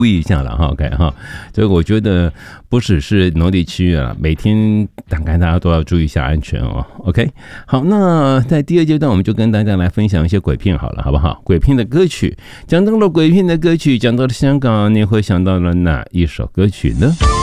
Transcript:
注意一下了哈 ，OK 哈，所以我觉得不只是农历7月啊，每天大概大家都要注意一下安全哦。OK， 好，那在第二阶段我们就跟大家来分享一些鬼片好了，好不好？鬼片的歌曲，讲到了鬼片的歌曲，讲到了香港，你会想到了哪一首歌曲呢？